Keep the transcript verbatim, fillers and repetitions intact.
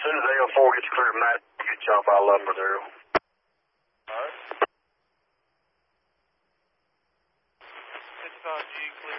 soon as A O four gets clear of Matt, we'll get you off our lumber there. Alright. fifty-five G clear.